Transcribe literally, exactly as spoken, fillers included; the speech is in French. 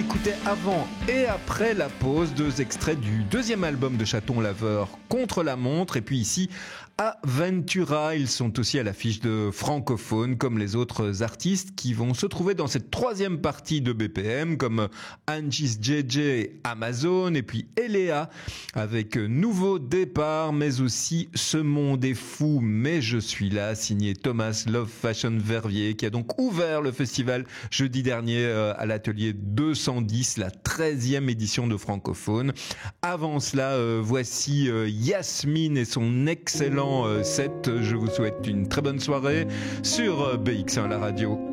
écoutait avant et après la pause deux extraits du deuxième album de Chaton Laveur, Contre la montre, et puis ici Aventura. Ils sont aussi à l'affiche de Francophone, comme les autres artistes qui vont se trouver dans cette troisième partie de B P M, comme Angie's J J, Amazon, et puis Eléa avec Nouveau Départ, mais aussi Ce monde est fou, mais je suis là, signé Thomas Love Fashion Verviers, qui a donc ouvert le festival jeudi dernier à l'atelier deux cent dix, la treizième édition de Francophone. Avant cela, euh, voici euh, Yasmine et son excellent euh, set. Je vous souhaite une très bonne soirée sur euh, B X un, la radio.